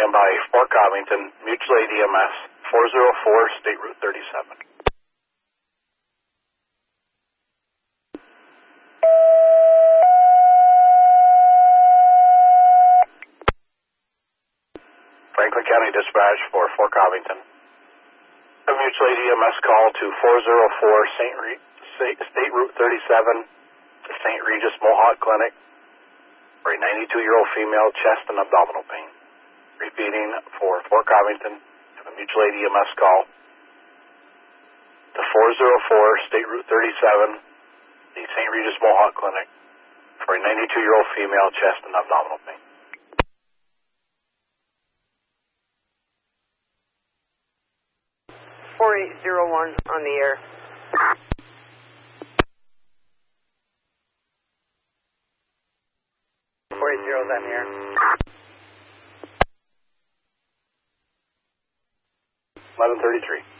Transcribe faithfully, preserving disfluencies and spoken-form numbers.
by Fort Covington, Mutual Aid E M S, four oh four State Route thirty-seven. Franklin County Dispatch for Fort Covington. A Mutual Aid E M S call to four oh four Saint Re- State Route thirty-seven to Saint Regis Mohawk Clinic for a ninety-two-year-old female chest and abdominal pain. Repeating for Fort Covington, a Mutual Aid E M S call to four oh four State Route thirty-seven, the Saint Regis Mohawk Clinic for a ninety-two-year-old female chest and abdominal pain. four eight zero one on the air. four eight zero is on the air. eleven thirty-three.